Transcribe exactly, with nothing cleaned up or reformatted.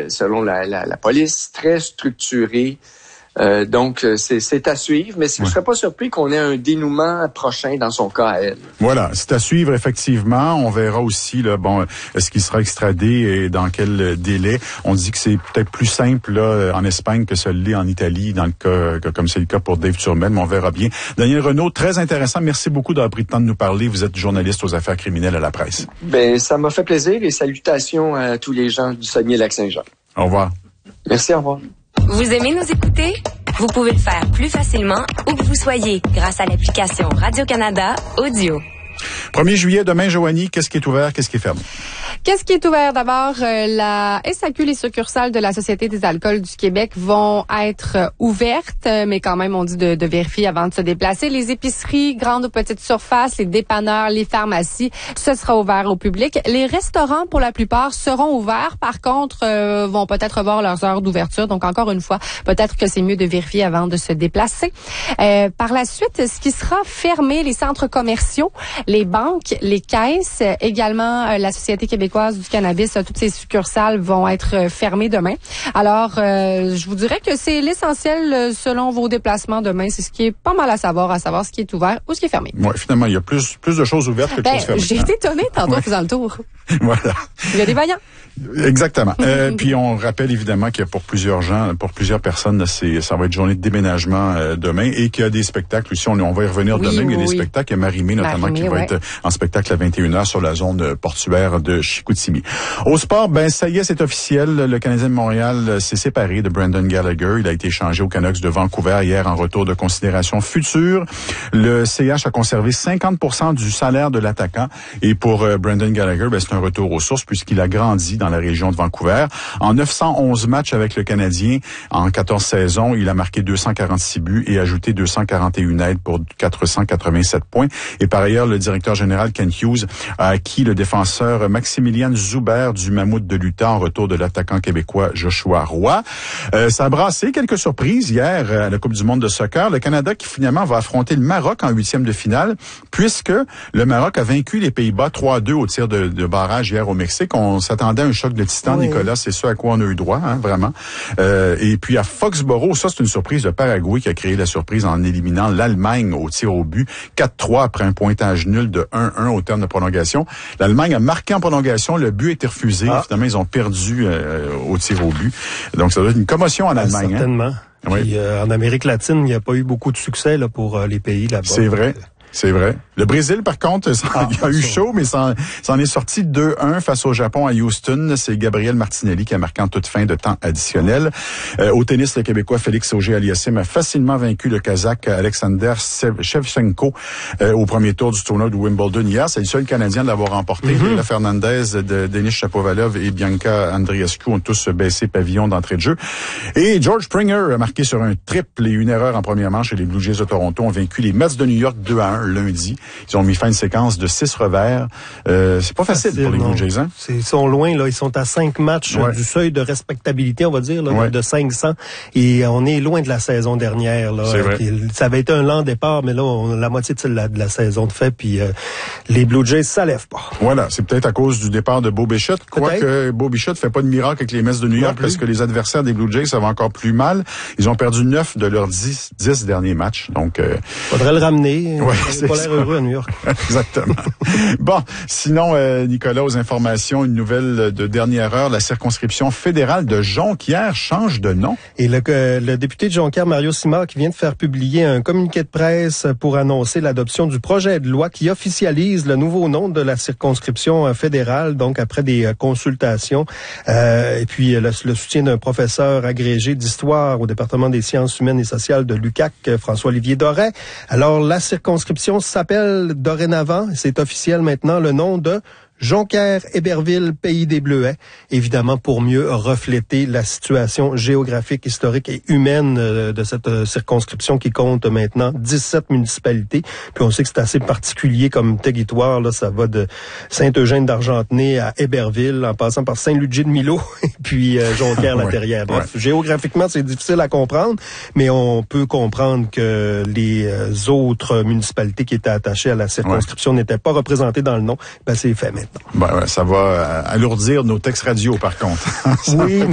euh, selon la, la, la police, très structuré. Euh, donc, c'est, c'est à suivre, mais je ne serais pas surpris qu'on ait un dénouement prochain dans son cas à elle. Voilà, c'est à suivre, effectivement. On verra aussi, là, bon, est-ce qu'il sera extradé et dans quel délai. On dit que c'est peut-être plus simple là en Espagne que ça l'est en Italie, dans le cas, que, comme c'est le cas pour Dave Turmel, mais on verra bien. Daniel Renaud, très intéressant. Merci beaucoup d'avoir pris le temps de nous parler. Vous êtes journaliste aux affaires criminelles à la presse. Ben, ça m'a fait plaisir et salutations à tous les gens du Saguenay-Lac-Saint-Jean. Au revoir. Merci, au revoir. Vous aimez nous écouter? Vous pouvez le faire plus facilement où que vous soyez grâce à l'application Radio-Canada Audio. premier juillet, demain, Joanie, qu'est-ce qui est ouvert, qu'est-ce qui est fermé? Qu'est-ce qui est ouvert? D'abord, euh, la S A Q, les succursales de la Société des alcools du Québec vont être euh, ouvertes, mais quand même, on dit de, de vérifier avant de se déplacer. Les épiceries, grandes ou petites surfaces, les dépanneurs, les pharmacies, ce sera ouvert au public. Les restaurants, pour la plupart, seront ouverts. Par contre, euh, vont peut-être revoir leurs heures d'ouverture. Donc, encore une fois, peut-être que c'est mieux de vérifier avant de se déplacer. Euh, par la suite, ce qui sera fermé, les centres commerciaux, les banques, les caisses, également euh, la Société québécoise du cannabis, toutes ces succursales vont être fermées demain. Alors, euh, je vous dirais que c'est l'essentiel selon vos déplacements demain. C'est ce qui est pas mal à savoir, à savoir ce qui est ouvert ou ce qui est fermé. Oui, finalement, il y a plus plus de choses ouvertes que de ben, choses fermées. J'ai été étonnée tantôt en faisant le tour. Voilà. Il y a des vaillants. Exactement. euh, puis on rappelle évidemment qu'il y a pour plusieurs gens, pour plusieurs personnes, c'est ça va être journée de déménagement euh, demain et qu'il y a des spectacles aussi. On, on va y revenir oui, demain. Oui, il y a des oui. spectacles. Il y a Marie-Mé notamment Marie-Mé, qui va ouais. être en spectacle à vingt et une heures sur la zone portuaire de Chicoutimi. Au sport, ben ça y est, c'est officiel. Le Canadien de Montréal s'est séparé de Brendan Gallagher. Il a été échangé aux Canucks de Vancouver hier en retour de considération future. Le C H a conservé cinquante pour cent du salaire de l'attaquant. Et pour euh, Brendan Gallagher, ben c'est un retour aux sources puisqu'il a grandi dans la région de Vancouver. En neuf cent onze matchs avec le Canadien, en quatorze saisons, il a marqué deux cent quarante-six buts et ajouté deux cent quarante et un aides pour quatre cent quatre-vingt-sept points. Et par ailleurs, le directeur général Ken Hughes a acquis le défenseur Maximilian Zuber du Mammouth de l'Utah en retour de l'attaquant québécois Joshua Roy. Euh, ça a brassé quelques surprises hier à la Coupe du monde de soccer. Le Canada qui finalement va affronter le Maroc en huitième de finale puisque le Maroc a vaincu les Pays-Bas trois à deux au tir de, de barrage hier au Mexique. On s'attendait à un choc de titan, oui. Nicolas, c'est ce à quoi on a eu droit, hein, vraiment. Euh, et puis à Foxborough, ça c'est une surprise de Paraguay qui a créé la surprise en éliminant l'Allemagne au tir au but, quatre trois après un pointage nul de un un au terme de prolongation. L'Allemagne a marqué en prolongation, le but a été refusé. Ah. Finalement, ils ont perdu euh, au tir au but. Donc ça doit être une commotion en Allemagne. Ah, certainement. Hein? Oui. Puis, euh, en Amérique latine, il n'y a pas eu beaucoup de succès là, pour euh, les pays là-bas. C'est vrai. C'est vrai. Le Brésil, par contre, ça, ah, il a eu chaud, mais ça, ça en est sorti deux un face au Japon à Houston. C'est Gabriel Martinelli qui a marqué en toute fin de temps additionnel. Euh, au tennis, le Québécois Félix Auger-Aliassime a facilement vaincu le Kazakh Alexander Shevchenko euh, au premier tour du tournoi de Wimbledon hier. C'est le seul Canadien de l'avoir remporté. Mm-hmm. Leila Fernandez, de Denis Shapovalov et Bianca Andreescu ont tous baissé pavillon d'entrée de jeu. Et George Springer a marqué sur un triple et une erreur en première manche et les Blue Jays de Toronto ont vaincu les Mets de New York deux à un lundi. Ils ont mis fin à une séquence de six revers. Euh, c'est pas facile, facile pour les Blue Jays, hein? Ils sont loin, là. Ils sont à cinq matchs ouais. du seuil de respectabilité, on va dire, là, ouais. de cinq cents. Et on est loin de la saison dernière, là. C'est vrai. Ça avait été un lent départ, mais là, on a la moitié de la, de la saison de fait, puis euh, les Blue Jays, ça lève pas. Voilà. C'est peut-être à cause du départ de Bo Bichette. Quoique Bo Bichette fait pas de miracle avec les Mets de New York parce que les adversaires des Blue Jays, ça va encore plus mal. Ils ont perdu neuf de leurs dix, dix derniers matchs. Donc, euh... faudrait le ramener. Ouais, c'est pas l'air heureux à New York. Exactement. Bon, sinon, euh, Nicolas, aux informations, une nouvelle de dernière heure, la circonscription fédérale de Jonquière change de nom. Et le, euh, le député de Jonquière, Mario Simard, qui vient de faire publier un communiqué de presse pour annoncer l'adoption du projet de loi qui officialise le nouveau nom de la circonscription fédérale, donc après des consultations, euh, et puis le, le soutien d'un professeur agrégé d'histoire au département des sciences humaines et sociales de l'U Q A C, François-Olivier Doré. Alors, la circonscription s'appelle dorénavant, c'est officiel maintenant, le nom de Jonquière-Héberville, pays des Bleuets, évidemment pour mieux refléter la situation géographique, historique et humaine de cette circonscription qui compte maintenant dix-sept municipalités. Puis on sait que c'est assez particulier comme territoire, là, ça va de Saint-Eugène d'Argentenay à Héberville, en passant par Saint-Ludger-de-Milo et puis euh, Jonquière-la-Terrière. Bref, ouais. Géographiquement, c'est difficile à comprendre, mais on peut comprendre que les autres municipalités qui étaient attachées à la circonscription ouais. n'étaient pas représentées dans le nom. Ben, c'est fait maintenant. Ben, ouais, ça va alourdir nos textes radio, par contre. Oui,